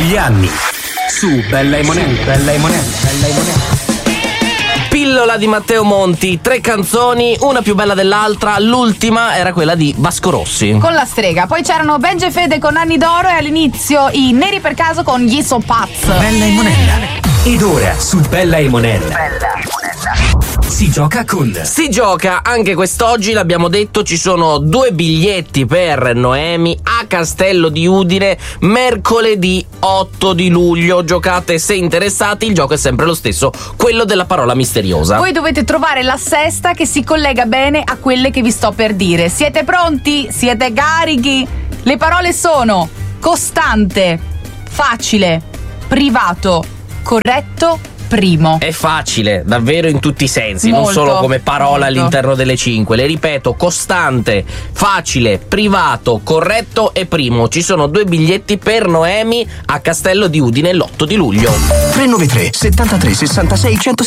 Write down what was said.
Gli anni su Bella e Monella. Pillola di Matteo Monti, 3 canzoni, una più bella dell'altra, l'ultima era quella di Vasco Rossi. Con la strega, poi c'erano Benji e Fede con Anni d'Oro e all'inizio i Neri per caso con Gli So Paz. Bella e Monella. Ed ora su Bella e Monella si gioca anche quest'oggi, l'abbiamo detto, ci sono 2 biglietti per Noemi a Castello di Udine mercoledì 8 di luglio. Giocate se interessati, il gioco è sempre lo stesso, quello della parola misteriosa. Voi dovete trovare la sesta che si collega bene a quelle che vi sto per dire. Siete pronti? Siete carichi? Le parole sono costante, facile, privato, corretto, primo. È facile, davvero, in tutti i sensi, Molto, non solo come parola molto. all'interno delle 5. Le ripeto: costante, facile, privato, corretto e primo. Ci sono 2 biglietti per Noemi a Castello di Udine l'8 di luglio. 393 73 66 100